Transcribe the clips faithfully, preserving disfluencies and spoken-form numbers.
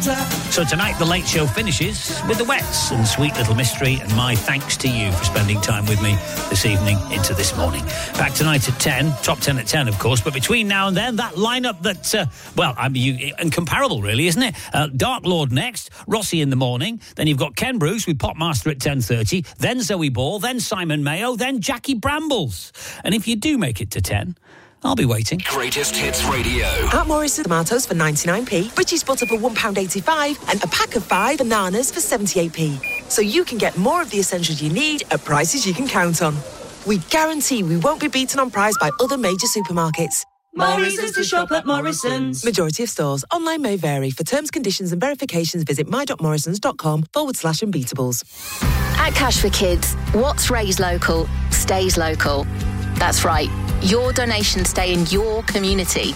So tonight, The Late Show finishes with The Wets and Sweet Little Mystery, and my thanks to you for spending time with me this evening into this morning. Back tonight at ten, top ten at ten, of course, but between now and then, that lineup that, uh, well, I mean, you, incomparable, really, isn't it? Uh, Dark Lord next, Rossi in the morning, then you've got Ken Bruce with Popmaster at ten thirty, then Zoe Ball, then Simon Mayo, then Jackie Brambles. And if you do make it to ten, I'll be waiting. Greatest Hits Radio. At Morrison's, tomatoes for ninety-nine p, British butter for one pound eighty-five, and a pack of five bananas for seventy-eight p. So you can get more of the essentials you need at prices you can count on. We guarantee we won't be beaten on price by other major supermarkets. More reasons to shop at Morrison's. Majority of stores. Online may vary. For terms, conditions and verifications, visit my.morrisons.com forward slash unbeatables. At Cash for Kids, what's raised local stays local. That's right. Your donations stay in your community.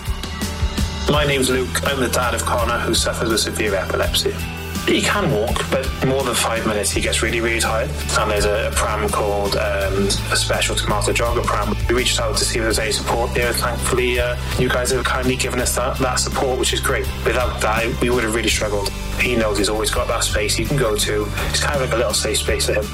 My name's Luke. I'm the dad of Connor, who suffers with severe epilepsy. He can walk, but more than five minutes he gets really, really tired. And there's a, a pram called um, a special tomato jogger pram. We reached out to see if there was any support there. Thankfully, uh, you guys have kindly given us that, that support, which is great. Without that, we would have really struggled. He knows he's always got that space he can go to. It's kind of like a little safe space for him.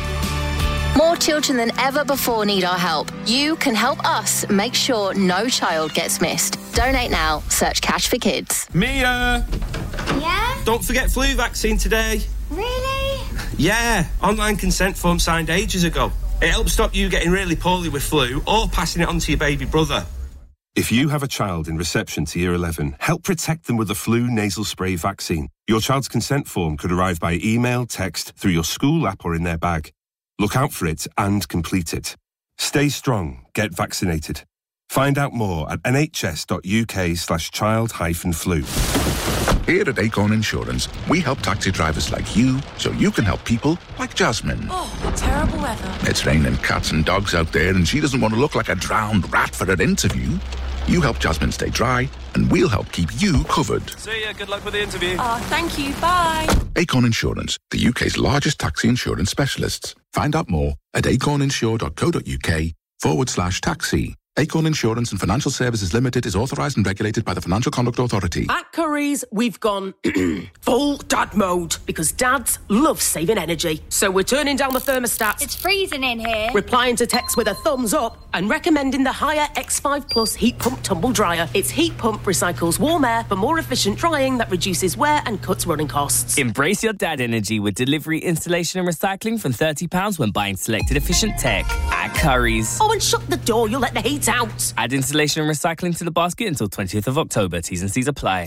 More children than ever before need our help. You can help us make sure no child gets missed. Donate now. Search Cash for Kids. Mia! Yeah? Don't forget flu vaccine today. Really? Yeah, online consent form signed ages ago. It helps stop you getting really poorly with flu or passing it on to your baby brother. If you have a child in reception to Year eleven, help protect them with the flu nasal spray vaccine. Your child's consent form could arrive by email, text, through your school app or in their bag. Look out for it and complete it. Stay strong. Get vaccinated. Find out more at nhs.uk slash child hyphen flu. Here at Acorn Insurance, we help taxi drivers like you so you can help people like Jasmine. Oh, what terrible weather. It's raining cats and dogs out there and she doesn't want to look like a drowned rat for her interview. You help Jasmine stay dry and we'll help keep you covered. See ya, good luck with the interview. Oh, thank you, bye. Acorn Insurance, the U K's largest taxi insurance specialists. Find out more at acorninsure.co.uk forward slash taxi. Acorn Insurance and Financial Services Limited is authorised and regulated by the Financial Conduct Authority. At Currys, we've gone full dad mode because dads love saving energy. So we're turning down the thermostat. It's freezing in here. Replying to texts with a thumbs up and recommending the Haier X five Plus Heat Pump Tumble Dryer. Its heat pump recycles warm air for more efficient drying that reduces wear and cuts running costs. Embrace your dad energy with delivery, installation and recycling from thirty pounds when buying selected efficient tech at Currys. Oh, and shut the door, you'll let the heat out. Add installation and recycling to the basket until twentieth of October. T's and C's apply.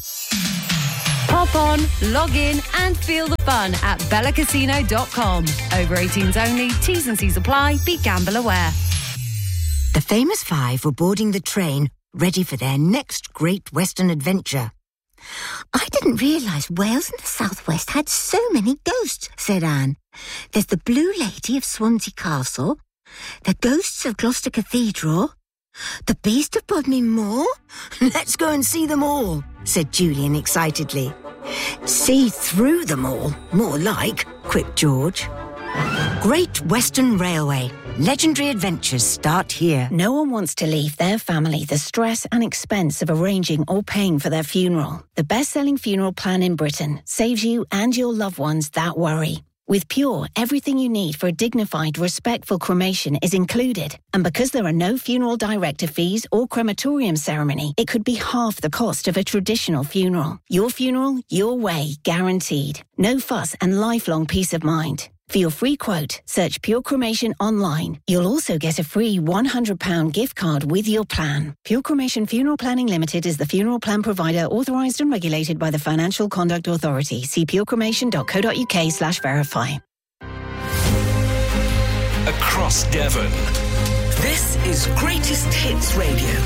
Pop on, log in and feel the fun at bella casino dot com. Over eighteens only. T's and C's apply. Be gamble aware. The famous five were boarding the train, ready for their next great Western adventure. I didn't realise Wales and the southwest had so many ghosts, said Anne. There's the Blue Lady of Swansea Castle, the ghosts of Gloucester Cathedral, the Beast of Bodmin Moor? Let's go and see them all, said Julian excitedly. See through them all, more like, quipped George. Great Western Railway. Legendary adventures start here. No one wants to leave their family the stress and expense of arranging or paying for their funeral. The best-selling funeral plan in Britain saves you and your loved ones that worry. With Pure, everything you need for a dignified, respectful cremation is included. And because there are no funeral director fees or crematorium ceremony, it could be half the cost of a traditional funeral. Your funeral, your way, guaranteed. No fuss and lifelong peace of mind. For your free quote, search Pure Cremation online. You'll also get a free one hundred pounds gift card with your plan. Pure Cremation Funeral Planning Limited is the funeral plan provider authorised and regulated by the Financial Conduct Authority. See purecremation.co.uk slash verify. Across Devon, this is Greatest Hits Radio.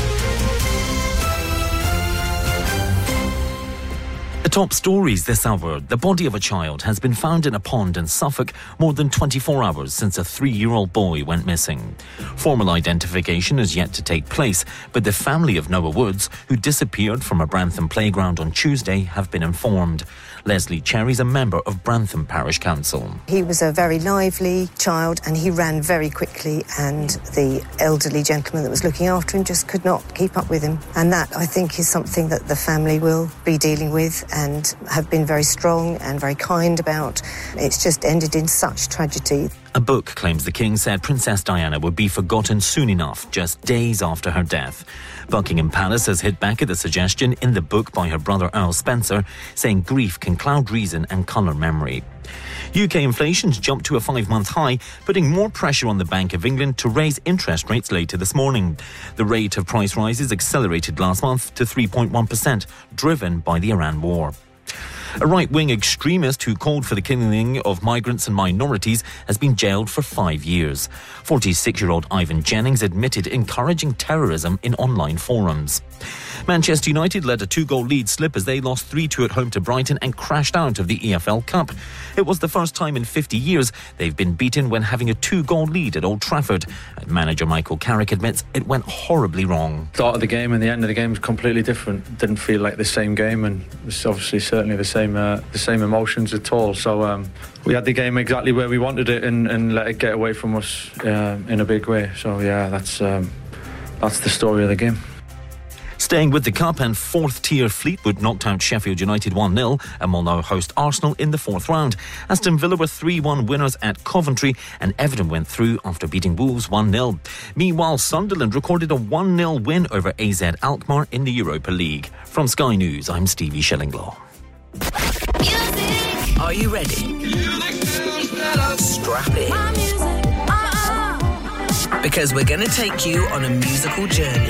The top stories this hour. The body of a child has been found in a pond in Suffolk more than twenty-four hours since a three-year-old boy went missing. Formal identification is yet to take place, but the family of Noah Woods, who disappeared from a Brantham playground on Tuesday, have been informed. Leslie Cherry's a member of Brantham Parish Council. He was a very lively child and he ran very quickly, and the elderly gentleman that was looking after him just could not keep up with him. And that, I think, is something that the family will be dealing with and have been very strong and very kind about. It's just ended in such tragedy. A book claims the King said Princess Diana would be forgotten soon enough, just days after her death. Buckingham Palace has hit back at the suggestion in the book by her brother Earl Spencer, saying grief can cloud reason and colour memory. U K inflation's jumped to a five-month high, putting more pressure on the Bank of England to raise interest rates later this morning. The rate of price rises accelerated last month to three point one percent, driven by the Iran war. A right-wing extremist who called for the killing of migrants and minorities has been jailed for five years. forty-six-year-old Ivan Jennings admitted encouraging terrorism in online forums. Manchester United let a two-goal lead slip as they lost three two at home to Brighton and crashed out of the E F L Cup. It was the first time in fifty years they've been beaten when having a two-goal lead at Old Trafford. And manager Michael Carrick admits it went horribly wrong. Start of the game and the end of the game was completely different. Didn't feel like the same game, and it's obviously certainly the same uh, the same emotions at all. So um, we had the game exactly where we wanted it and, and let it get away from us uh, in a big way. So yeah, that's um, that's the story of the game. Staying with the Cup, and fourth-tier Fleetwood knocked out Sheffield United one nil and will now host Arsenal in the fourth round. Aston Villa were three one winners at Coventry, and Everton went through after beating Wolves one nil. Meanwhile, Sunderland recorded a one nil win over A Z Alkmaar in the Europa League. From Sky News, I'm Stevie Shillinglaw. Are you ready? Strap in. Because we're going to take you on a musical journey.